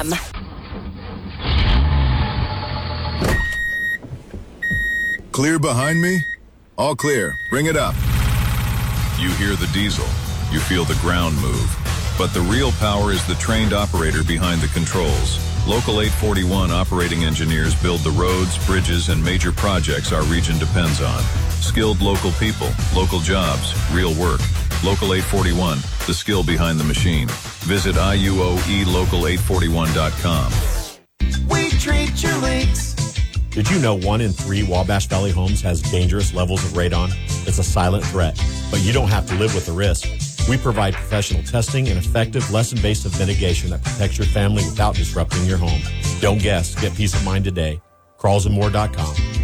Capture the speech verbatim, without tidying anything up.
M. Clear behind me? All clear. Bring it up. You hear the diesel. You feel the ground move. But the real power is the trained operator behind the controls. Local eight forty-one operating engineers build the roads, bridges, and major projects our region depends on. Skilled local people, local jobs, real work. Local eight forty-one, the skill behind the machine. Visit I U O E local eight forty-one dot com. We treat your leaks. Did you know one in three Wabash Valley homes has dangerous levels of radon? It's a silent threat, but you don't have to live with the risk. We provide professional testing and effective, less invasive mitigation that protects your family without disrupting your home. Don't guess. Get peace of mind today. crawls and more dot com.